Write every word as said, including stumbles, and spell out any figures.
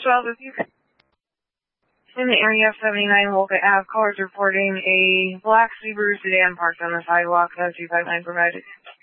twelve, if you could. In the area of seventy-nine Wolcott Ave, callers reporting a black Subaru sedan parked on the sidewalk. That's two five nine provided.